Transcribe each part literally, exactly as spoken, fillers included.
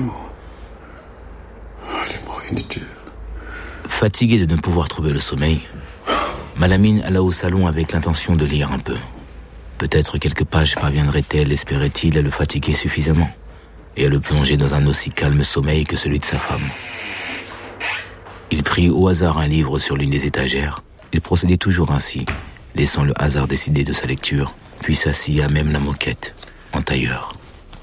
mots. Les mots inutiles. Fatigué de ne pouvoir trouver le sommeil, Malamine alla au salon avec l'intention de lire un peu. Peut-être quelques pages parviendraient-elles, espérait-il, à le fatiguer suffisamment et à le plonger dans un aussi calme sommeil que celui de sa femme. Il prit au hasard un livre sur l'une des étagères. Il procédait toujours ainsi, laissant le hasard décider de sa lecture, puis s'assit à même la moquette, en tailleur.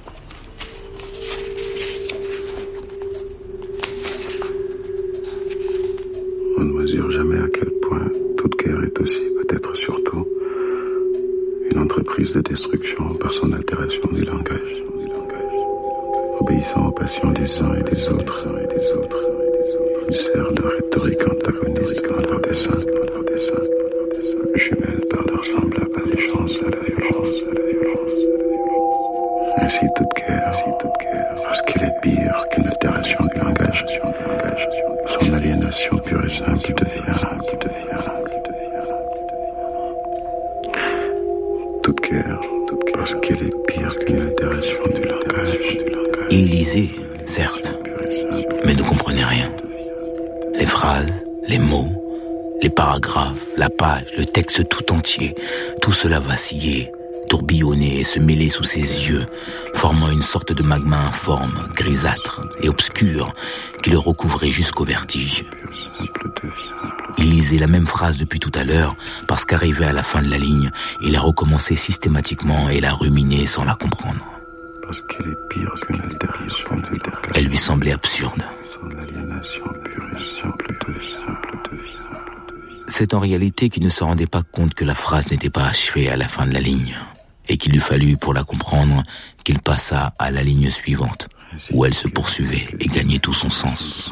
On ne mesure jamais à quel point toute guerre est aussi, peut-être surtout, une entreprise de destruction par son altération du langage, obéissant aux passions des uns et des autres, il sert de rhétorique antagoniste dans leur dessein, jumelle par leur semblable allégeance à la violence, à la violence. Ainsi toute guerre, parce qu'elle est pire qu'une altération du langage, son aliénation pure et simple devient, toute guerre, parce qu'elle est pire qu'une altération du langage. Il lisait, certes, mais ne comprenait rien. Les phrases, les mots, les paragraphes, la page, le texte tout entier, tout cela vacillait, tourbillonnait et se mêlait sous ses yeux, formant une sorte de magma informe, grisâtre et obscur qui le recouvrait jusqu'au vertige. Il lisait la même phrase depuis tout à l'heure parce qu'arrivé à la fin de la ligne, il la recommençait systématiquement et la ruminait sans la comprendre. Parce qu'elle est pire qu'une altération du langage. Elle lui semblait absurde. Son aliénation pure et simple devient. C'est en réalité qu'il ne se rendait pas compte que la phrase n'était pas achevée à la fin de la ligne et qu'il lui fallut, pour la comprendre, qu'il passât à la ligne suivante, où elle se poursuivait et gagnait tout son sens.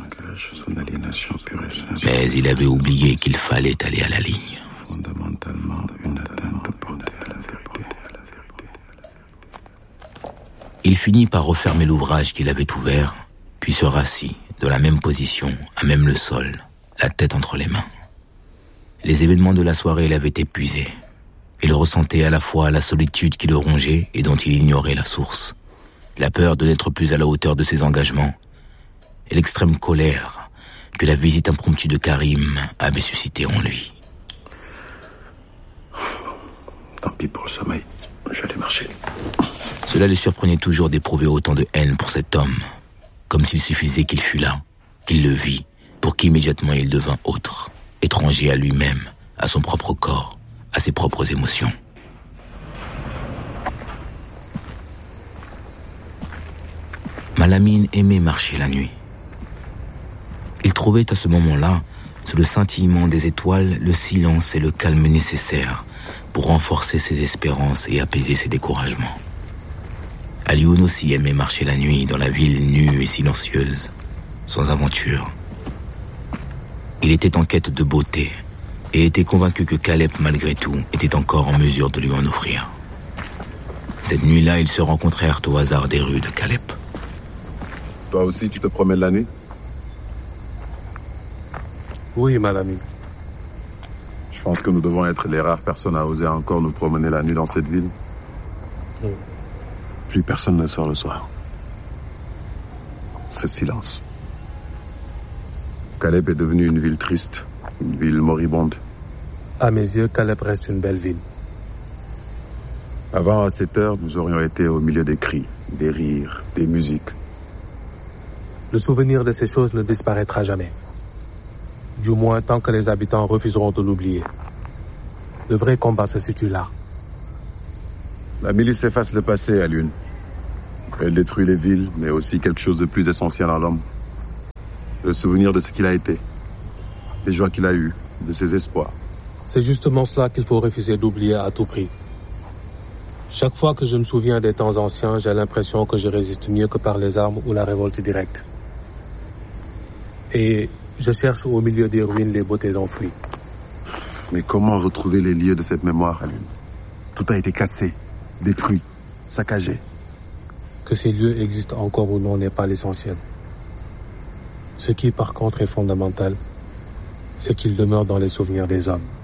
Mais il avait oublié qu'il fallait aller à la ligne. Fondamentalement, une atteinte portée à la vérité. Il finit par refermer l'ouvrage qu'il avait ouvert, puis se rassit, de la même position, à même le sol, la tête entre les mains. Les événements de la soirée l'avaient épuisé. Il ressentait à la fois la solitude qui le rongeait et dont il ignorait la source, la peur de n'être plus à la hauteur de ses engagements, et l'extrême colère que la visite impromptue de Karim avait suscité en lui. Tant pis pour le sommeil, je vais aller marcher. Cela le surprenait toujours d'éprouver autant de haine pour cet homme, comme s'il suffisait qu'il fût là, qu'il le vît, pour qu'immédiatement il devint autre, étranger à lui-même, à son propre corps, à ses propres émotions. Malamine aimait marcher la nuit. Il trouvait à ce moment-là, sous le scintillement des étoiles, le silence et le calme nécessaires pour renforcer ses espérances et apaiser ses découragements. Alioune aussi aimait marcher la nuit dans la ville nue et silencieuse, sans aventure. Il était en quête de beauté et était convaincu que Caleb, malgré tout, était encore en mesure de lui en offrir. Cette nuit-là, ils se rencontrèrent au hasard des rues de Caleb. Toi aussi, tu te promènes la nuit? Oui, Malamine. Je pense que nous devons être les rares personnes à oser encore nous promener la nuit dans cette ville. Mm. Plus personne ne sort le soir. C'est silence. Caleb est devenu une ville triste, une ville moribonde. À mes yeux, Caleb reste une belle ville. Avant, à cette heure, nous aurions été au milieu des cris, des rires, des musiques. Le souvenir de ces choses ne disparaîtra jamais. Du moins, tant que les habitants refuseront de l'oublier. Le vrai combat se situe là. La milice efface le passé à l'une. Elle détruit les villes, mais aussi quelque chose de plus essentiel en l'homme. Le souvenir de ce qu'il a été, des joies qu'il a eues, de ses espoirs. C'est justement cela qu'il faut refuser d'oublier à tout prix. Chaque fois que je me souviens des temps anciens, j'ai l'impression que je résiste mieux que par les armes ou la révolte directe. Et je cherche au milieu des ruines les beautés enfouies. Mais comment retrouver les lieux de cette mémoire, Alune? Tout a été cassé, détruit, saccagé. Que ces lieux existent encore ou non n'est pas l'essentiel. Ce qui, par contre, est fondamental, c'est qu'ils demeurent dans les souvenirs des hommes.